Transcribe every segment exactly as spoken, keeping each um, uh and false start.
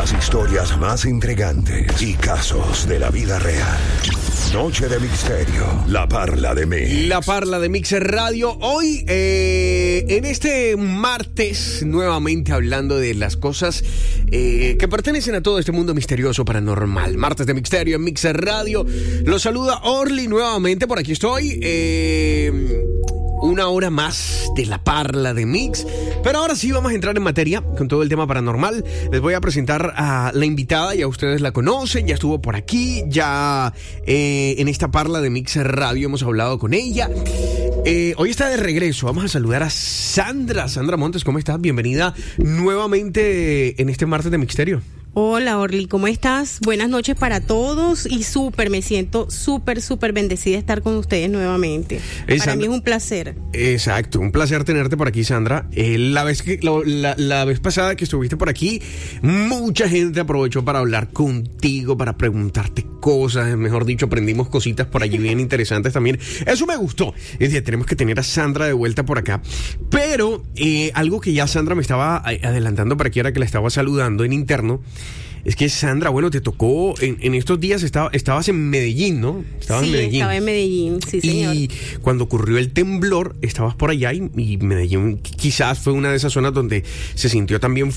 Las historias más intrigantes y casos de la vida real. Noche de Misterio, La Parla de Mix. La Parla de Mix Radio. Hoy, eh, en este martes, nuevamente hablando de las cosas eh, que pertenecen a todo este mundo misterioso paranormal. Martes de Misterio en Mix Radio. Los saluda Orly nuevamente, por aquí estoy. Eh... Una hora más de La Parla de Mix. Pero ahora sí vamos a entrar en materia con todo el tema paranormal. Les voy a presentar a la invitada. Ya ustedes la conocen, ya estuvo por aquí. Ya eh, en esta Parla de Mix Radio hemos hablado con ella. Eh, hoy está de regreso. Vamos a saludar a Sandra. Sandra Montes, ¿cómo estás? Bienvenida nuevamente en este martes de Misterio. Hola Orly, ¿cómo estás? Buenas noches para todos y súper, me siento súper, súper bendecida de estar con ustedes nuevamente. Eh, para Sandra, mí es un placer. Exacto, un placer tenerte por aquí, Sandra. Eh, la, vez que, la, la, la vez pasada que estuviste por aquí, mucha gente aprovechó para hablar contigo, para preguntarte cosas, mejor dicho, aprendimos cositas por allí bien interesantes también. Eso me gustó. Es decir, tenemos que tener a Sandra de vuelta por acá. Pero eh, algo que ya Sandra me estaba adelantando para que era que la estaba saludando en interno. Es que Sandra, bueno, te tocó, en, en estos días estaba, estabas en Medellín, ¿no? Estabas sí, en Medellín. estaba en Medellín, sí señor. Y cuando ocurrió el temblor, estabas por allá y, y Medellín quizás fue una de esas zonas donde se sintió también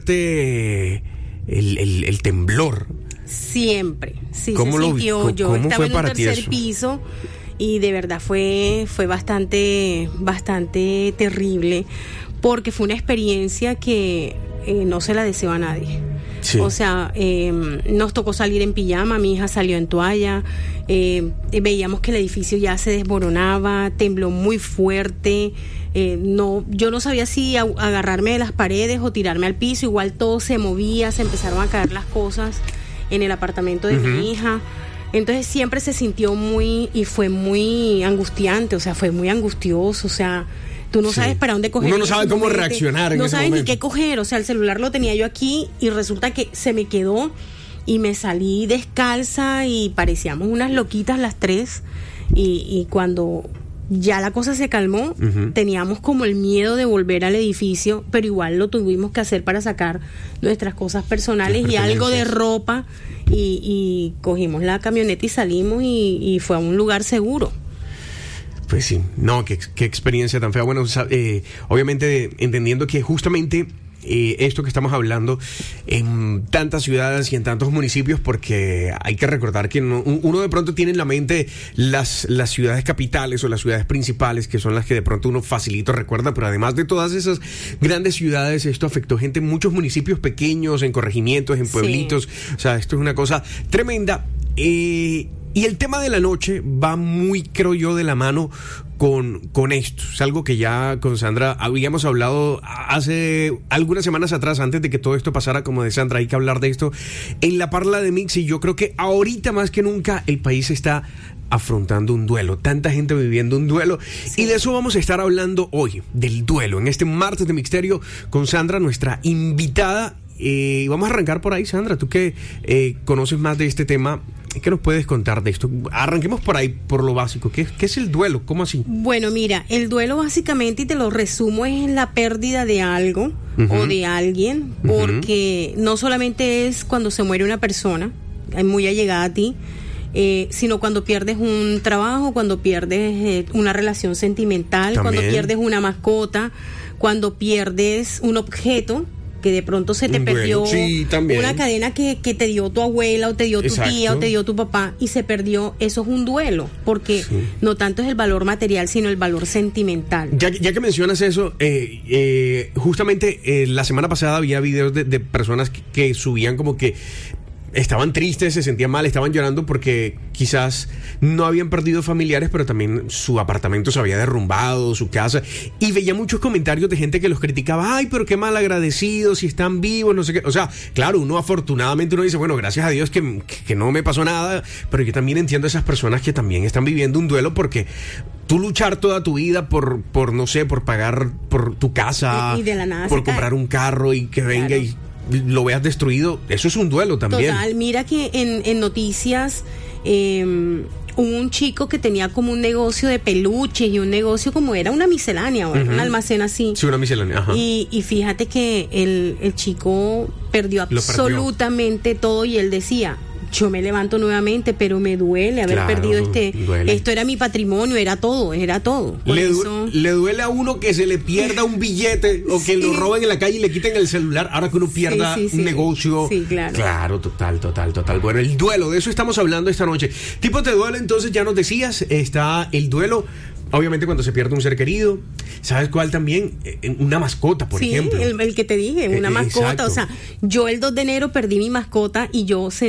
fuerte el, el, el temblor. Siempre, sí ¿Cómo se lo, sintió. ¿cómo, Yo cómo estaba fue en un para ti tercer eso? piso y de verdad fue, fue bastante, bastante terrible porque fue una experiencia que eh, no se la deseo a nadie. Sí. O sea, eh, nos tocó salir en pijama, mi hija salió en toalla, eh, veíamos que el edificio ya se desmoronaba, tembló muy fuerte, eh, no, yo no sabía si a, agarrarme de las paredes o tirarme al piso, igual todo se movía, se empezaron a caer las cosas en el apartamento de uh-huh. mi hija. Entonces siempre se sintió muy, y fue muy angustiante, o sea, fue muy angustioso, o sea... Tú no sí. sabes para dónde coger. Uno no sabe cómo momento. reaccionar en No ese sabes momento. ni qué coger. O sea, el celular lo tenía yo aquí y resulta que se me quedó y me salí descalza y parecíamos unas loquitas las tres. Y, y cuando ya la cosa se calmó, uh-huh. teníamos como el miedo de volver al edificio, pero igual lo tuvimos que hacer para sacar nuestras cosas personales y algo de ropa. Y, y cogimos la camioneta y salimos y, y fue a un lugar seguro. Pues sí, no, qué, qué experiencia tan fea. Bueno, eh, obviamente entendiendo que justamente eh, esto que estamos hablando en tantas ciudades y en tantos municipios, porque hay que recordar que no, uno de pronto tiene en la mente las, las ciudades capitales o las ciudades principales, que son las que de pronto uno facilito recuerda, pero además de todas esas grandes ciudades, esto afectó gente en muchos municipios pequeños, en corregimientos, en pueblitos. Sí. O sea, esto es una cosa tremenda. Eh... Y el tema de la noche va muy, creo yo, de la mano con, con esto. Es algo que ya con Sandra habíamos hablado hace algunas semanas atrás, antes de que todo esto pasara, como de Sandra, hay que hablar de esto en la Parla de Mix. Y yo creo que ahorita más que nunca el país está afrontando un duelo, tanta gente viviendo un duelo, sí. Y de eso vamos a estar hablando hoy, del duelo, en este martes de Misterio con Sandra, nuestra invitada. Eh, vamos a arrancar por ahí, Sandra, tú que eh, conoces más de este tema, ¿qué nos puedes contar de esto? Arranquemos por ahí, por lo básico. ¿Qué, qué es el duelo? ¿Cómo así? Bueno, mira, el duelo básicamente, y te lo resumo, es la pérdida de algo uh-huh. o de alguien, porque uh-huh. no solamente es cuando se muere una persona, muy allegada a ti, eh, sino cuando pierdes un trabajo, cuando pierdes eh, una relación sentimental, También. cuando pierdes una mascota, cuando pierdes un objeto que de pronto se te bueno, perdió sí, una cadena que, que te dio tu abuela o te dio tu Exacto. tía o te dio tu papá y se perdió. Eso es un duelo, porque sí. no tanto es el valor material, sino el valor sentimental. Ya, ya que mencionas eso, eh, eh, justamente eh, la semana pasada había videos de, de personas que, que subían como que estaban tristes, se sentían mal, estaban llorando porque quizás no habían perdido familiares, pero también su apartamento se había derrumbado, su casa, y veía muchos comentarios de gente que los criticaba. Ay, pero qué mal agradecidos, si están vivos, no sé qué. O sea, claro, uno afortunadamente uno dice, bueno, gracias a Dios que, que no me pasó nada, pero yo también entiendo a esas personas que también están viviendo un duelo, porque tú luchar toda tu vida por, por no sé, por pagar por tu casa, y de la nada por comprar cae. un carro y que venga claro. y lo veas destruido, eso es un duelo también. Total, mira que en, en noticias eh, un chico que tenía como un negocio de peluches y un negocio como era una miscelánea, uh-huh. un almacén así. Sí, una miscelánea, ajá. Y, y fíjate que el, el chico perdió Lo absolutamente perdió. todo y él decía, yo me levanto nuevamente, pero me duele haber claro, perdido este, duele. esto era mi patrimonio, era todo, era todo. Por le, eso... le duele a uno que se le pierda un billete o que sí. lo roben en la calle y le quiten el celular, ahora que uno pierda sí, sí, un sí. negocio. Sí, claro. Claro, total, total, total. Bueno, el duelo, de eso estamos hablando esta noche. Tipo de duelo, entonces ya nos decías, está el duelo. Obviamente cuando se pierde un ser querido, ¿sabes cuál también? Una mascota, por sí, ejemplo. Sí, el, el que te dije, una eh, mascota. Exacto. O sea, yo el dos de enero perdí mi mascota y yo